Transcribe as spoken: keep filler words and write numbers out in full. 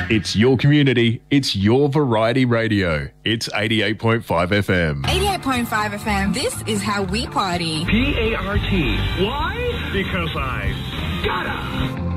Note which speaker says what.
Speaker 1: It's your community. It's your variety radio. It's eighty-eight point five F M.
Speaker 2: eighty-eight point five F M. This is how we party.
Speaker 3: P A R T. Why? Because I gotta.